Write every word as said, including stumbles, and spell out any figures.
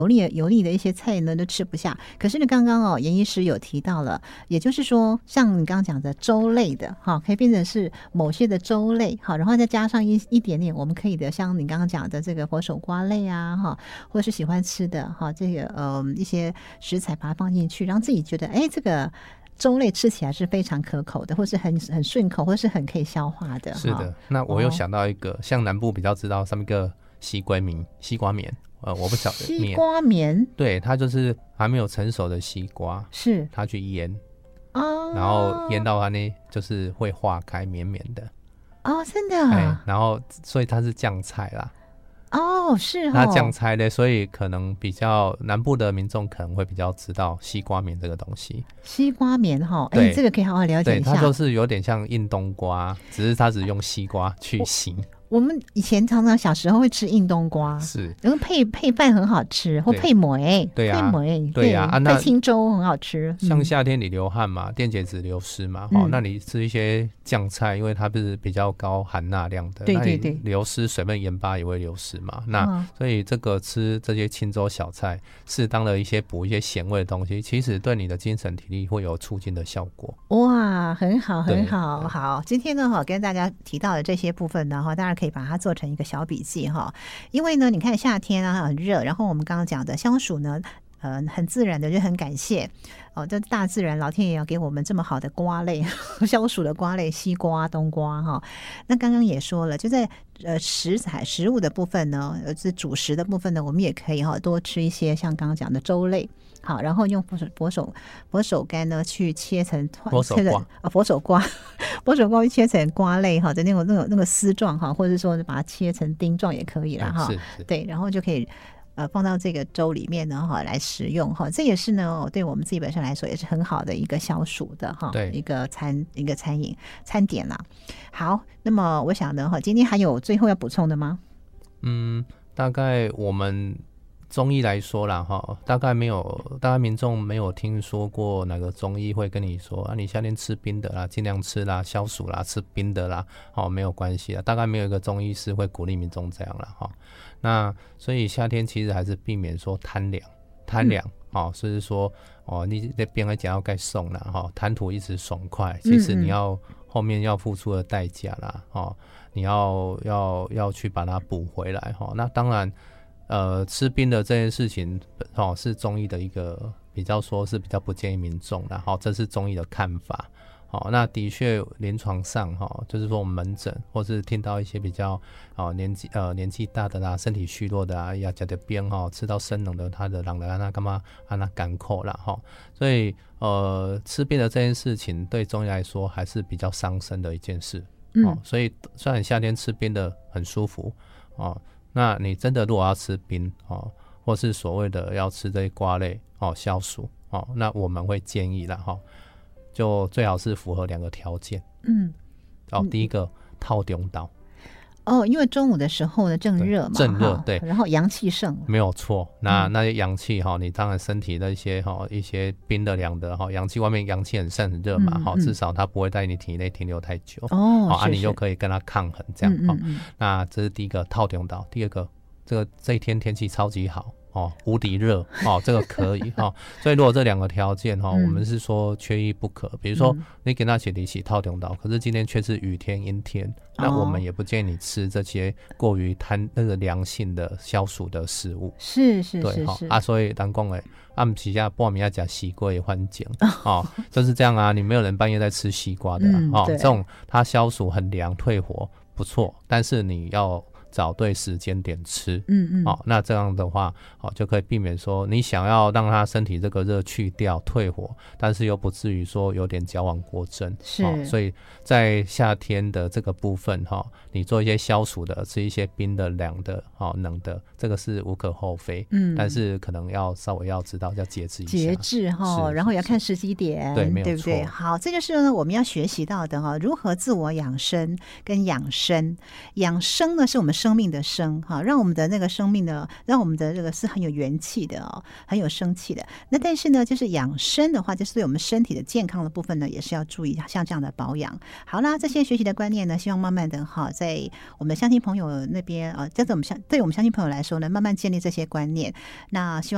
油腻油腻的一些菜呢都吃不下。可是呢，刚刚哦，严医师有提到了，也就是说，像你刚刚讲的粥类的哈，可以变成是某些的粥类哈，然后再加上一一点点我们可以的，像你刚刚讲的这个佛手瓜类啊哈，或者是喜欢吃的哈，这个呃一些食材把它放进去，让自己觉得哎这个粥类吃起来是非常可口的，或是很很顺口，或是很可以消化的。 是的，那我又想到一个，哦、像南部比较知道上面一个西瓜棉，西瓜棉。呃，我不晓得西瓜棉， 对，它就是还没有成熟的西瓜， 是它去腌， 哦， 然后腌到它呢，就是会化开绵绵的， 哦，真的， 哎，然后所以它是酱菜啦， 哦，是哦， 那酱菜呢，所以可能比较南部的民众可能会比较知道西瓜棉这个东西。 西瓜棉哈，哎，这个可以好好了解一下， 对，它就是有点像硬冬瓜，只是它只用西瓜去腥。 我们以前常常小时候会吃硬冬瓜， 是， 然后配配饭很好吃，或配梅， 对呀、啊， 配梅， 对呀、啊， 配清粥很好吃。 像夏天你流汗嘛，电解质流失嘛，嗯、哦，那你吃一些酱菜，因为它不是比较高含钠量的， 对对对， 那你流失水分、盐巴也会流失嘛。那、 嗯、 所以这个吃这些清粥小菜，适当的一些补一些咸味的东西，其实对你的精神体力会有促进的效果。 哇，很好，很好，好。今天呢，哈，跟大家提到的这些部分呢，哈，大家可以把它做成一个小笔记哈，因为呢，你看夏天啊很热，然后我们刚刚讲的消暑呢，呃，很自然的就很感谢哦，这大自然老天爷要给我们这么好的瓜类，消暑的瓜类，西瓜、冬瓜哈。那刚刚也说了，就在呃食材食物的部分呢，呃，是主食的部分呢，我们也可以哈多吃一些像刚刚讲的粥类。好，然后用佛手佛手佛手柑呢去切成佛手瓜啊，佛手瓜，佛手瓜切成瓜类哈的那种那种那个丝状哈，或者说把它切成丁状也可以啦哈。对，然后就可以呃放到这个粥里面呢哈来食用哈，这也是呢对我们自己本身来说也是很好的一个消暑的哈一个餐一个餐饮餐点啦。好，那么我想呢哈，今天还有最后要补充的吗？ 嗯，大概我们。中医来说啦哈，大概没有，大概民众没有听说过哪个中医会跟你说啊，你夏天吃冰的啦，尽量吃啦，消暑啦，吃冰的啦，哦，没有关系啦，大概没有一个中医师会鼓励民众这样啦哈。那所以夏天其实还是避免说贪凉，贪凉，嗯、哦，所以说哦，你那边来讲要该送啦哈，贪图一时爽快，其实你要后面要付出的代价啦，哦，你要要要去把它补回来哈。那当然。呃，吃冰的这件事情，哦，是中医的一个比较说是比较不建议民众的，好、哦，这是中医的看法，好、哦，那的确临床上哈、哦，就是说我们门诊或是听到一些比较哦年纪呃年纪大的啦，身体虚弱的啊，呀加的冰哈，吃到生冷的，他的人来那干嘛让他干口啦哈、哦，所以呃吃冰的这件事情对中医来说还是比较伤身的一件事，哦，嗯、所以虽然夏天吃冰的很舒服哦。那你真的如果要吃冰哦，或是所谓的要吃这些瓜类哦消暑哦，那我们会建议啦哈、哦，就最好是符合两个条件。嗯，哦，第一个套中岛。 哦，因为中午的时候呢正热嘛， 正热对， 然后阳气盛， 没有错。那、嗯、那些阳气哈，你当然身体的一些哈一些冰的凉的哈，阳气外面阳气很盛很热嘛，哈、嗯嗯，至少它不会在你体内停留太久哦，啊，你就可以跟它抗衡这样哈、嗯嗯。那这是第一个套中岛，第二个这个这一天天气超级好。哦，无敌热哦，这个可以哦。所以如果这两个条件哈、哦嗯，我们是说缺一不可。比如说你给那起你起套中岛，可是今天却是雨天阴天、哦，那我们也不建议你吃这些过于贪那个凉性的消暑的食物。 是是对是是啊，所以人讲诶，暗时下半暝要吃西瓜的环境哦，就是这样啊。你没有人半夜在吃西瓜的、啊嗯、哦，这种它消暑很凉退火不错，但是你要。找对时间点吃，嗯嗯，哦，那这样的话，哦，就可以避免说你想要让他身体这个热去掉退火，但是又不至于说有点矫枉过正， 是、 哦，所以在夏天的这个部分哈、哦，你做一些消暑的，吃一些冰的、凉的、哦冷的，这个是无可厚非，嗯，但是可能要稍微要知道要节制一下， 节制哈，然后也要看时机点， 对，没有错， 对不对？好，这就是呢我们要学习到的哈，如何自我养生跟养生，养生呢是我们生命的生哈，让我们的那个生命呢，让我们的这个是很有元气的哦，很有生气的。那但是呢，就是养生的话，就是对我们身体的健康的部分呢，也是要注意像这样的保养。好啦，这些学习的观念呢，希望慢慢的哈，在我们的乡亲朋友那边啊，在我们乡对我们乡亲朋友来说呢，慢慢建立这些观念。那希望。